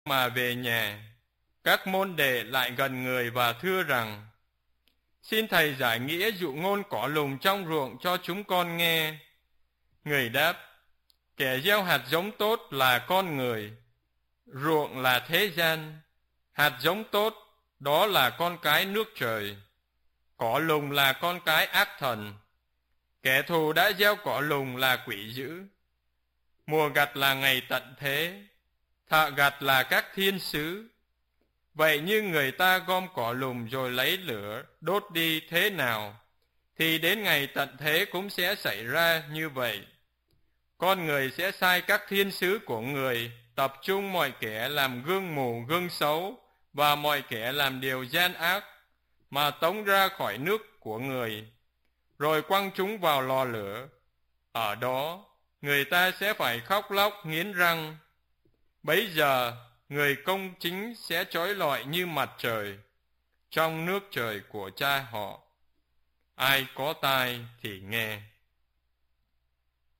mà về nhà, các môn đệ lại gần người và thưa rằng: Xin thầy giải nghĩa dụ ngôn cỏ lùng trong ruộng cho chúng con nghe. Người đáp: Kẻ gieo hạt giống tốt là con người, ruộng là thế gian. Hạt giống tốt đó là con cái nước trời, cỏ lùng là con cái ác thần. Kẻ thù đã gieo cỏ lùng là quỷ dữ. Mùa gặt là ngày tận thế, thợ gặt là các thiên sứ. Vậy như người ta gom cỏ lùng rồi lấy lửa đốt đi thế nào, thì đến ngày tận thế cũng sẽ xảy ra như vậy. Con người sẽ sai các thiên sứ của người tập trung mọi kẻ làm gương mù gương xấu và mọi kẻ làm điều gian ác, mà tống ra khỏi nước của người, rồi quăng chúng vào lò lửa. Ở đó người ta sẽ phải khóc lóc nghiến răng. Bấy giờ người công chính sẽ chói lọi như mặt trời trong nước trời của Cha họ. Ai có tai thì nghe.